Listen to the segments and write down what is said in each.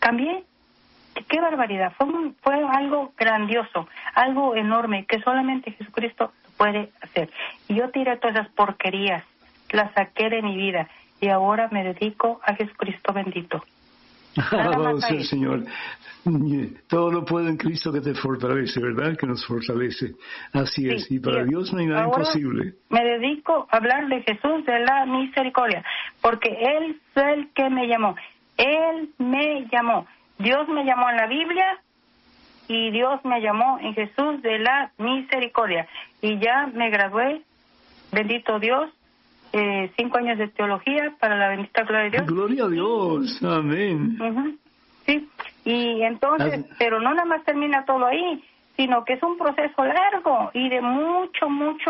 cambié. ¡Qué barbaridad! Fue algo grandioso, algo enorme que solamente Jesucristo puede hacer. Y yo tiré todas esas porquerías, las saqué de mi vida y ahora me dedico a Jesucristo bendito. Alabado sea el Señor. Todo lo puedo en Cristo que te fortalece, ¿verdad? Que nos fortalece. Así es. Y para Dios no hay nada imposible. Me dedico a hablar de Jesús de la misericordia, porque Él fue el que me llamó. Él me llamó. Dios me llamó en la Biblia y Dios me llamó en Jesús de la misericordia. Y ya me gradué, bendito Dios, 5 años de teología para la bendita gloria de Dios. Gloria a Dios, amén. Sí, y entonces, pero no nada más termina todo ahí, sino que es un proceso largo y de mucho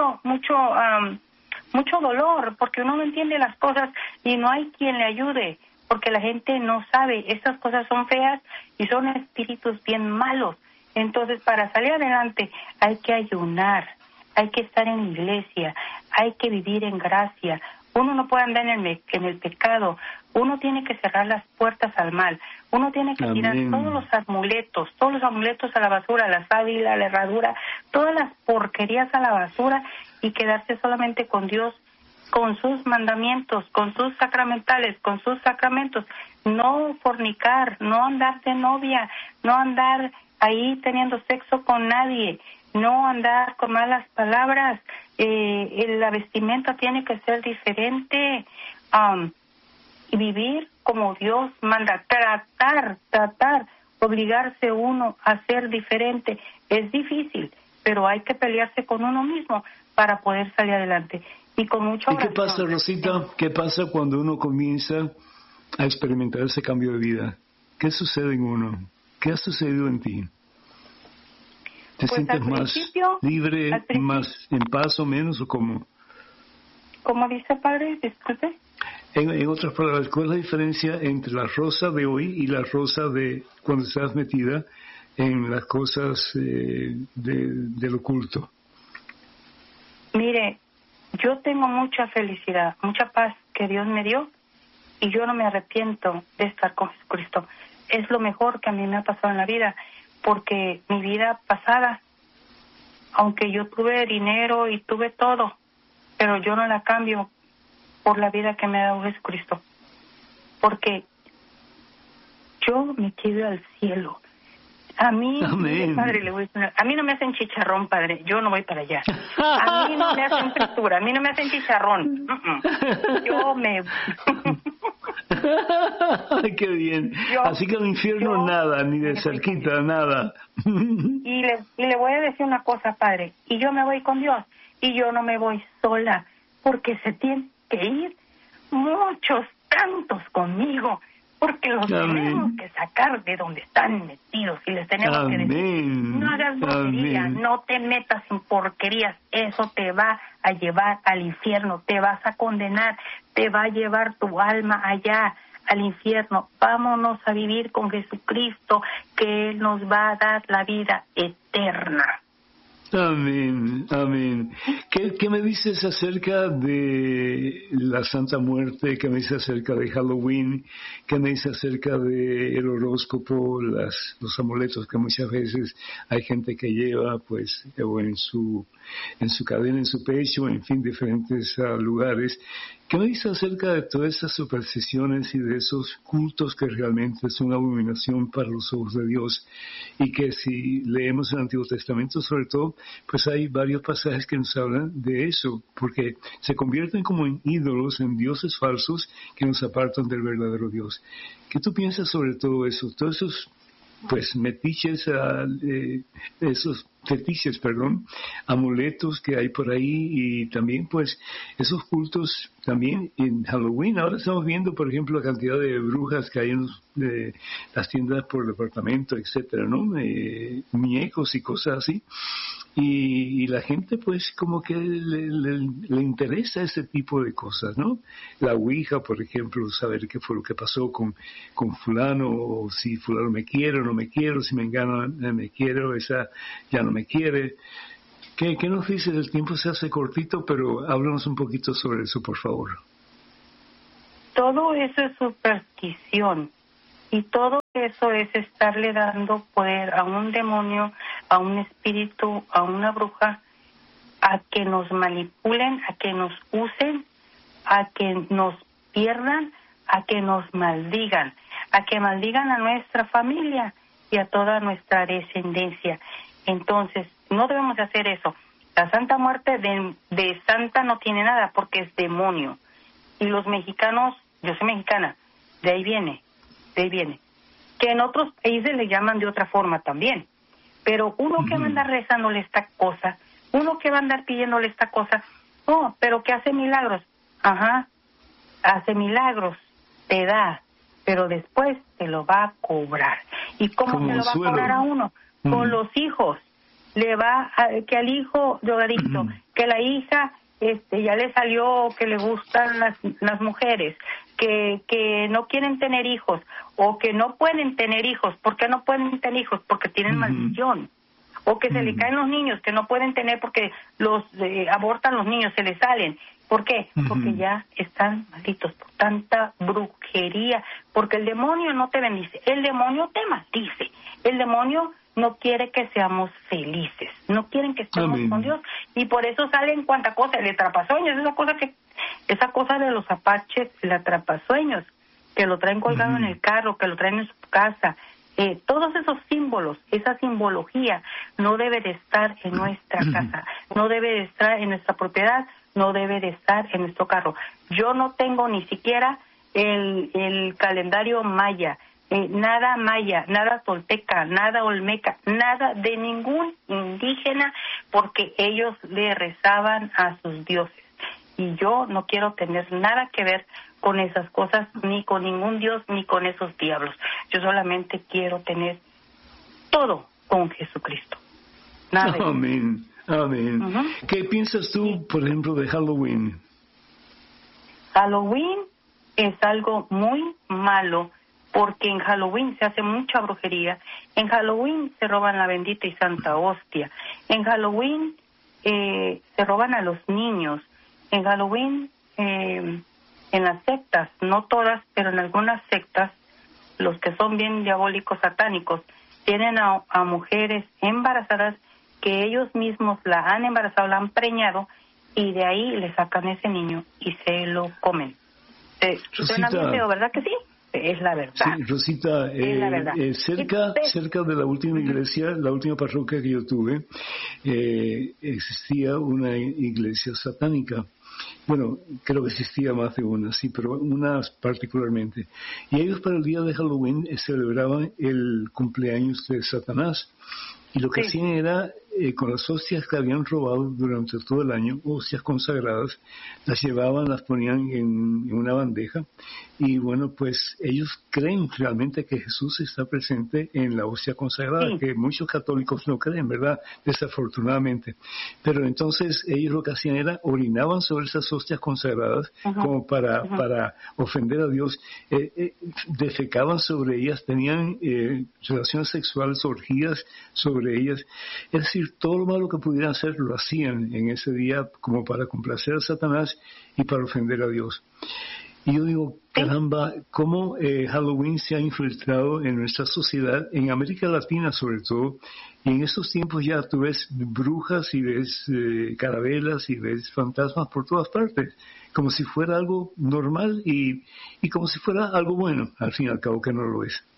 dolor, porque uno no entiende las cosas y no hay quien le ayude, porque la gente no sabe, estas cosas son feas y son espíritus bien malos. Entonces, para salir adelante hay que ayunar, hay que estar en iglesia, hay que vivir en gracia. Uno no puede andar en el pecado. Uno tiene que cerrar las puertas al mal. Uno tiene que tirar todos los amuletos a la basura, la sábila, la herradura, todas las porquerías a la basura y quedarse solamente con Dios, con sus mandamientos, con sus sacramentales, con sus sacramentos. No fornicar, no andar de novia, no andar ahí teniendo sexo con nadie, no andar con malas palabras. La vestimenta tiene que ser diferente, y vivir como Dios manda, tratar, obligarse uno a ser diferente. Es difícil, pero hay que pelearse con uno mismo para poder salir adelante. Y con mucha oración. ¿Y qué pasa, Rosita? ¿Qué pasa cuando uno comienza a experimentar ese cambio de vida? ¿Qué sucede en uno? ¿Qué ha sucedido en ti? ¿Te sientes más libre, más en paz o menos, o cómo? ¿Cómo dice, padre? Disculpe. En otras palabras, ¿cuál es la diferencia entre la Rosa de hoy y la Rosa de cuando estás metida en las cosas del oculto? Mire, yo tengo mucha felicidad, mucha paz que Dios me dio y yo no me arrepiento de estar con Jesucristo. Es lo mejor que a mí me ha pasado en la vida, porque mi vida pasada, aunque yo tuve dinero y tuve todo, pero yo no la cambio por la vida que me ha dado Jesucristo, porque yo me quiero ir al cielo. A mí, padre, le voy a decir, a mí no me hacen chicharrón, padre, yo no voy para allá. A mí no me hacen fritura, a mí no me hacen chicharrón. Yo me... Ay, qué bien. Así que al infierno nada, ni de cerquita, nada. Y le voy a decir una cosa, padre, y yo me voy con Dios, y yo no me voy sola, porque se tienen que ir muchos tantos conmigo, porque los tenemos que sacar de donde están metidos y les tenemos que decir, no hagas bobería, no te metas en porquerías, eso te va a llevar al infierno, te vas a condenar, te va a llevar tu alma allá al infierno. Vámonos a vivir con Jesucristo, que Él nos va a dar la vida eterna. Amén, amén. ¿Qué me dices acerca de la Santa Muerte? ¿Qué me dices acerca de Halloween? ¿Qué me dices acerca del horóscopo, los amuletos que muchas veces hay gente que lleva, pues, o en su cadena, en su pecho, en fin, diferentes lugares? ¿Qué me dices acerca de todas esas supersticiones y de esos cultos que realmente son una abominación para los ojos de Dios? Y que si leemos el Antiguo Testamento, sobre todo, pues hay varios pasajes que nos hablan de eso, porque se convierten como en ídolos, en dioses falsos que nos apartan del verdadero Dios. ¿Qué tú piensas sobre todo eso? Todos esos, pues, fetiches, amuletos que hay por ahí, y también, pues, esos cultos también en Halloween. Ahora estamos viendo, por ejemplo, la cantidad de brujas que hay en las tiendas por departamento, etcétera, ¿no? Muñecos y cosas así. Y la gente, pues, como que le interesa ese tipo de cosas, ¿no? La ouija, por ejemplo, saber qué fue lo que pasó con fulano, o si fulano me quiere o no me quiere, si me engana me quiero, esa ya no me quiere. ¿Qué nos dices? El tiempo se hace cortito, pero háblanos un poquito sobre eso, por favor. Todo eso es superstición. Y todo eso es estarle dando poder a un demonio, a un espíritu, a una bruja, a que nos manipulen, a que nos usen, a que nos pierdan, a que nos maldigan, a que maldigan a nuestra familia y a toda nuestra descendencia. Entonces, no debemos de hacer eso. La Santa Muerte de santa no tiene nada porque es demonio. Y los mexicanos, yo soy mexicana, de ahí viene. Que en otros países le llaman de otra forma también. Pero uno que va a andar rezándole esta cosa, uno que va a andar pidiéndole esta cosa, oh, pero que hace milagros. Ajá, hace milagros, te da, pero después te lo va a cobrar. ¿Y cómo se lo va a cobrar a uno? Con los hijos. Le va que al hijo drogadicto, que la hija ya le salió que le gustan las mujeres, que no quieren tener hijos o que no pueden tener hijos. ¿Por qué no pueden tener hijos? Porque tienen maldición. O que se le caen los niños, que no pueden tener porque los abortan los niños, se les salen. ¿Por qué? Porque ya están malditos por tanta brujería. Porque el demonio no te bendice, el demonio te maldice. El demonio no quiere que seamos felices, no quieren que estemos con Dios. Y por eso salen cuanta cosa, el atrapasueños, esa cosa de los apaches, el atrapasueños, que lo traen colgado en el carro, que lo traen en su casa. Todos esos símbolos, esa simbología no debe de estar en nuestra casa, no debe de estar en nuestra propiedad, no debe de estar en nuestro carro. Yo no tengo ni siquiera el calendario maya, nada tolteca, nada olmeca, nada de ningún indígena, porque ellos le rezaban a sus dioses. Y yo no quiero tener nada que ver con esas cosas, ni con ningún dios, ni con esos diablos. Yo solamente quiero tener todo con Jesucristo. Nada. Amén, amén. ¿Qué piensas tú, por ejemplo, de Halloween? Halloween es algo muy malo, porque en Halloween se hace mucha brujería. En Halloween se roban la bendita y santa hostia. En Halloween se roban a los niños. En Halloween, en las sectas, no todas, pero en algunas sectas, los que son bien diabólicos, satánicos, tienen a mujeres embarazadas que ellos mismos la han embarazado, la han preñado, y de ahí le sacan ese niño y se lo comen. Suena bien feo, ¿verdad que sí? Es la verdad. Sí, Rosita, cerca de la última iglesia, la última parroquia que yo tuve, existía una iglesia satánica. Bueno, creo que existía más de una, sí, pero una particularmente. Y ellos para el día de Halloween celebraban el cumpleaños de Satanás. Y lo que hacían era, con las hostias que habían robado durante todo el año, hostias consagradas, las llevaban, las ponían en una bandeja. Y bueno, pues ellos creen realmente que Jesús está presente en la hostia consagrada, que muchos católicos no creen, ¿verdad? Desafortunadamente. Pero entonces ellos lo que hacían era orinaban sobre esas hostias consagradas como para ofender a Dios. Defecaban sobre ellas, tenían relaciones sexuales, orgías sobre ellas. Es decir, todo lo malo que pudieran hacer lo hacían en ese día como para complacer a Satanás y para ofender a Dios. Y yo digo, caramba, cómo Halloween se ha infiltrado en nuestra sociedad, en América Latina sobre todo, y en estos tiempos ya tú ves brujas y ves carabelas y ves fantasmas por todas partes, como si fuera algo normal y como si fuera algo bueno, al fin y al cabo que no lo es.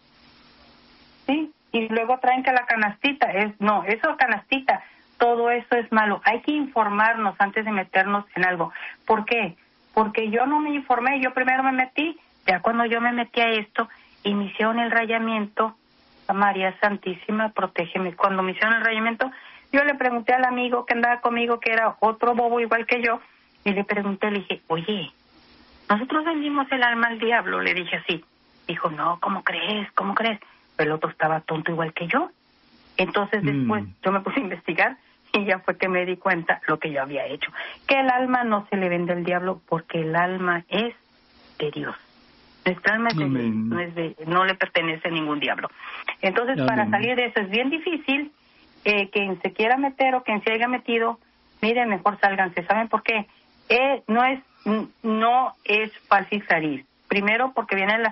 Sí, y luego traen que la canastita, eso canastita, todo eso es malo. Hay que informarnos antes de meternos en algo. ¿Por qué? Porque yo no me informé, yo primero me metí, ya cuando yo me metí a esto, y me hicieron el rayamiento, María Santísima, protégeme. Cuando me hicieron el rayamiento, yo le pregunté al amigo que andaba conmigo, que era otro bobo igual que yo, y le pregunté, le dije, oye, nosotros vendimos el alma al diablo, le dije así. Dijo, no, ¿cómo crees? Pero el otro estaba tonto igual que yo. Entonces después yo me puse a investigar, y ya fue que me di cuenta lo que yo había hecho. Que el alma no se le vende al diablo porque el alma es de Dios. Nuestra alma es de Dios, no le pertenece a ningún diablo. Entonces, para salir de eso es bien difícil. Quien se quiera meter o quien se haya metido, miren, mejor sálganse. ¿Saben por qué? No es fácil salir. Primero porque viene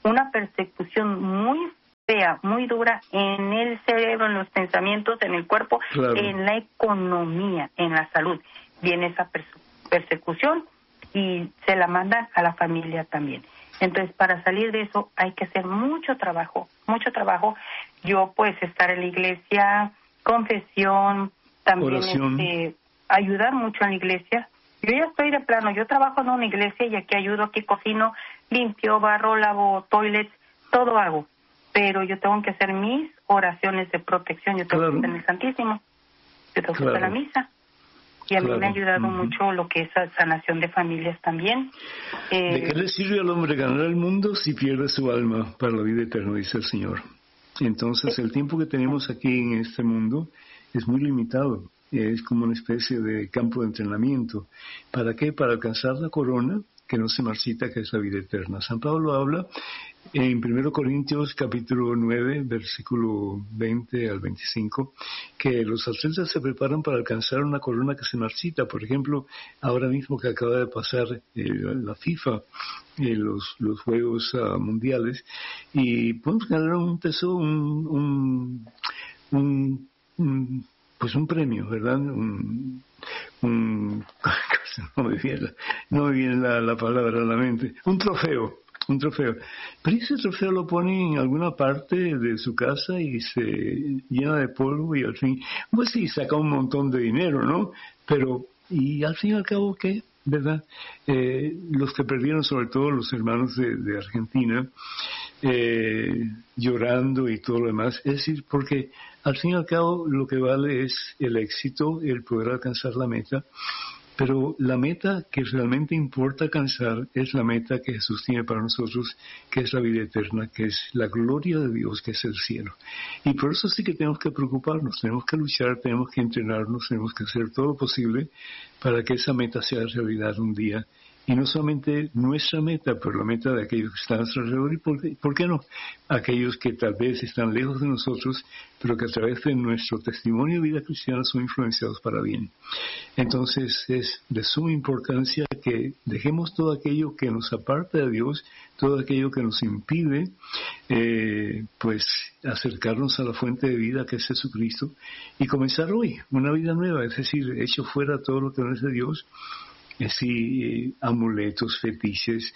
una persecución muy fea, muy dura en el cerebro, en los pensamientos, en el cuerpo, claro, en la economía, en la salud. Viene esa persecución y se la mandan a la familia también. Entonces, para salir de eso hay que hacer mucho trabajo, mucho trabajo. Yo, pues, estar en la iglesia, confesión, también ayudar mucho en la iglesia. Yo ya estoy de plano, yo trabajo en una iglesia y aquí ayudo, aquí cocino, limpio, barro, lavo toilets, todo hago. Pero yo tengo que hacer mis oraciones de protección, yo tengo que estar en el Santísimo, yo tengo que hacer la misa. Y a mí me ha ayudado mucho lo que es la sanación de familias también. ¿De qué le sirve al hombre ganar el mundo si pierde su alma para la vida eterna, dice el Señor? Entonces, el tiempo que tenemos aquí en este mundo es muy limitado. Es como una especie de campo de entrenamiento. ¿Para qué? Para alcanzar la corona que no se marchita, que es la vida eterna. San Pablo habla en 1 Corintios capítulo 9, versículo 20 al 25, que los atletas se preparan para alcanzar una corona que se marchita. Por ejemplo, ahora mismo que acaba de pasar la FIFA, los Juegos Mundiales, y podemos ganar un tesoro, pues un premio, ¿verdad? No me viene la palabra a la mente. Un trofeo. Pero ese trofeo lo pone en alguna parte de su casa y se llena de polvo y al fin, pues sí, saca un montón de dinero, ¿no? Pero, y al fin y al cabo, ¿qué? ¿Verdad? Los que perdieron, sobre todo los hermanos de Argentina, llorando y todo lo demás, es decir, porque al fin y al cabo lo que vale es el éxito, el poder alcanzar la meta, pero la meta que realmente importa alcanzar es la meta que Jesús tiene para nosotros, que es la vida eterna, que es la gloria de Dios, que es el cielo. Y por eso sí que tenemos que preocuparnos, tenemos que luchar, tenemos que entrenarnos, tenemos que hacer todo lo posible para que esa meta sea realidad un día. Y no solamente nuestra meta, pero la meta de aquellos que están a nuestro alrededor, y ¿por qué no? Aquellos que tal vez están lejos de nosotros, pero que a través de nuestro testimonio de vida cristiana son influenciados para bien. Entonces es de suma importancia que dejemos todo aquello que nos aparta de Dios, todo aquello que nos impide, pues acercarnos a la fuente de vida que es Jesucristo, y comenzar hoy una vida nueva, es decir, hecho fuera todo lo que no es de Dios. Sí, amuletos, fetiches,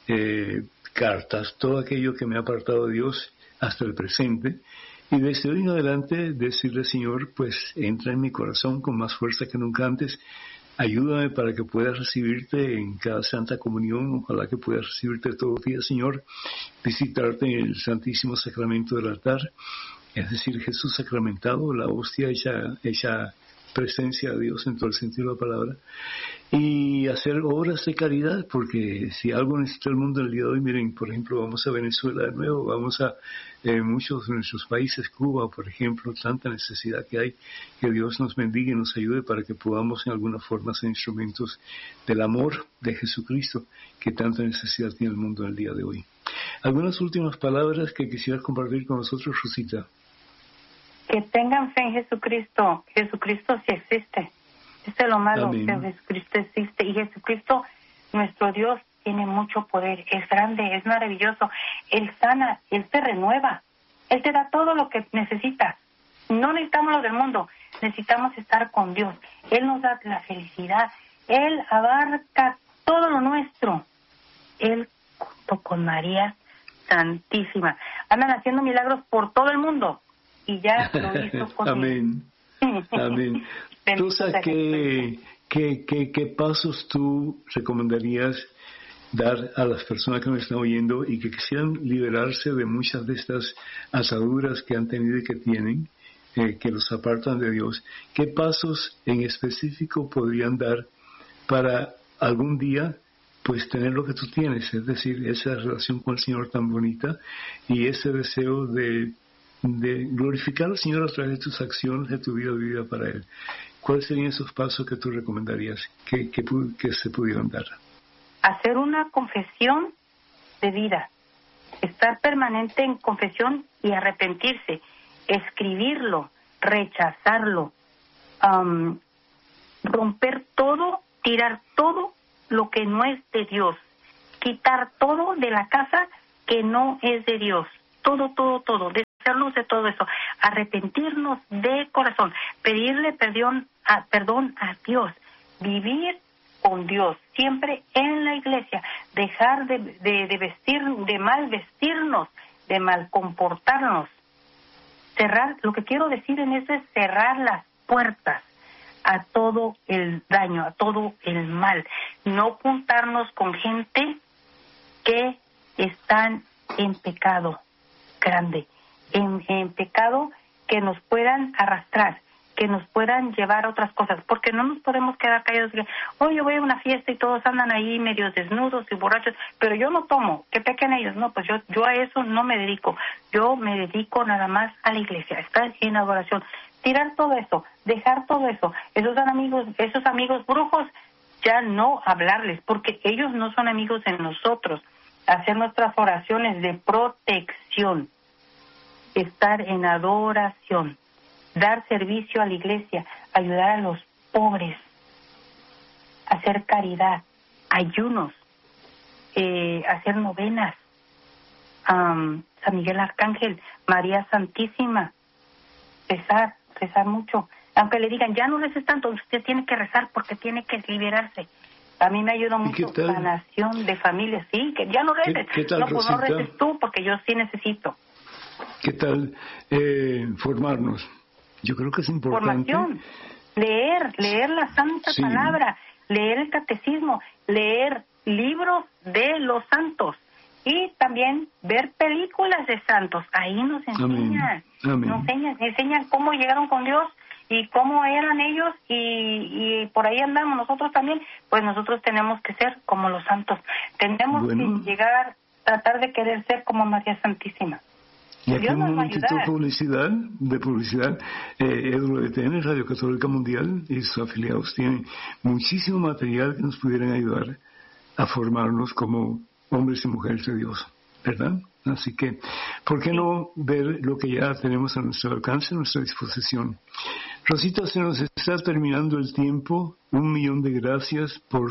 cartas, todo aquello que me ha apartado de Dios hasta el presente, y desde hoy en adelante decirle, Señor, pues entra en mi corazón con más fuerza que nunca antes, ayúdame para que pueda recibirte en cada Santa Comunión, ojalá que pueda recibirte todos los días, Señor, visitarte en el Santísimo Sacramento del altar, es decir, Jesús sacramentado, la hostia hecha presencia de Dios en todo el sentido de la palabra, y hacer obras de caridad, porque si algo necesita el mundo el día de hoy, miren, por ejemplo, vamos a Venezuela de nuevo, vamos a muchos de nuestros países, Cuba, por ejemplo, tanta necesidad que hay, que Dios nos bendiga y nos ayude para que podamos en alguna forma ser instrumentos del amor de Jesucristo, que tanta necesidad tiene el mundo en el día de hoy. ¿Algunas últimas palabras que quisieras compartir con nosotros, Rosita? Que tengan fe en Jesucristo. Jesucristo sí existe. Este es lo malo, que Jesucristo existe. Y Jesucristo, nuestro Dios, tiene mucho poder. Es grande, es maravilloso. Él sana, Él te renueva. Él te da todo lo que necesitas. No necesitamos lo del mundo. Necesitamos estar con Dios. Él nos da la felicidad. Él abarca todo lo nuestro. Él, junto con María Santísima, andan haciendo milagros por todo el mundo. Y ya lo hizo conmigo. Amén. Amén. Rosa, ¿qué pasos tú recomendarías dar a las personas que nos están oyendo y que quisieran liberarse de muchas de estas ataduras que han tenido y que tienen, que los apartan de Dios? ¿Qué pasos en específico podrían dar para algún día pues tener lo que tú tienes? Es decir, esa relación con el Señor tan bonita y ese deseo de glorificar al Señor a través de tus acciones, de tu vida vivida para Él. ¿Cuáles serían esos pasos que tú recomendarías que se pudieran dar? Hacer una confesión de vida, estar permanente en confesión y arrepentirse, escribirlo, rechazarlo, romper todo, tirar todo lo que no es de Dios, quitar todo de la casa que no es de Dios. Todo, deshacernos de todo eso, arrepentirnos de corazón, pedirle perdón a Dios, vivir con Dios, siempre en la iglesia, dejar de mal vestirnos, de mal comportarnos, cerrar, lo que quiero decir en eso es cerrar las puertas a todo el daño, a todo el mal, no juntarnos con gente que están en pecado grande, en pecado que nos puedan arrastrar, que nos puedan llevar a otras cosas, porque no nos podemos quedar callados. Yo voy a una fiesta y todos andan ahí medios desnudos y borrachos, pero yo no tomo, que pequen ellos. No, pues yo a eso no me dedico. Yo me dedico nada más a la iglesia, estar en adoración, tirar todo eso, dejar todo eso. Esos amigos brujos, ya no hablarles, porque ellos no son amigos de nosotros. Hacer nuestras oraciones de protección, estar en adoración, dar servicio a la iglesia, ayudar a los pobres, hacer caridad, ayunos, hacer novenas, San Miguel Arcángel, María Santísima, rezar mucho. Aunque le digan, ya no reces tanto, usted tiene que rezar porque tiene que liberarse. A mí me ayuda mucho sanación de familia, sí, que ya no reces. ¿Qué tal, no, pues Rosita? no reces tú porque yo sí necesito. ¿Qué tal formarnos? Yo creo que es importante. Formación, leer la Santa Palabra, leer el Catecismo, leer libros de los santos y también ver películas de santos. Ahí nos enseñan, Amén. enseñan cómo llegaron con Dios y cómo eran ellos y por ahí andamos nosotros también. Pues nosotros tenemos que ser como los santos. Tenemos que llegar, tratar de querer ser como María Santísima. Y aquí un momentito de publicidad. EWTN, Radio Católica Mundial y sus afiliados tienen muchísimo material que nos pudieran ayudar a formarnos como hombres y mujeres de Dios, ¿verdad? Así que, ¿por qué no ver lo que ya tenemos a nuestro alcance, a nuestra disposición? Rosita, se nos está terminando el tiempo. 1,000,000 de gracias por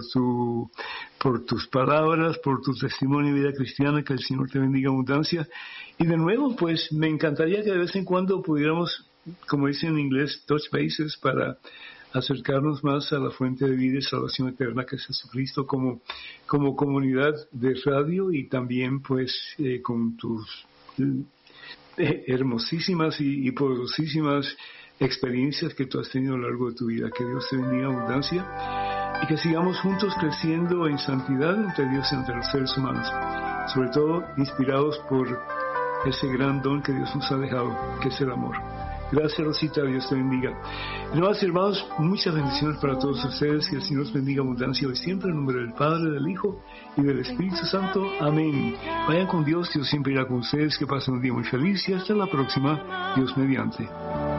tus palabras, por tu testimonio de vida cristiana. Que el Señor te bendiga abundancia. Y de nuevo, pues, me encantaría que de vez en cuando pudiéramos, como dicen en inglés, touch bases, para acercarnos más a la fuente de vida y salvación eterna que es Jesucristo como comunidad de radio y también pues con tus hermosísimas y poderosísimas experiencias que tú has tenido a lo largo de tu vida. Que Dios te bendiga en abundancia y que sigamos juntos creciendo en santidad entre Dios y entre los seres humanos, sobre todo inspirados por ese gran don que Dios nos ha dejado, que es el amor. Gracias, Rosita, Dios te bendiga. Hermanos, muchas bendiciones para todos ustedes, que el Señor los bendiga abundancia hoy siempre, en nombre del Padre, del Hijo y del Espíritu Santo. Amén. Vayan con Dios, Dios siempre irá con ustedes, que pasen un día muy feliz y hasta la próxima, Dios mediante.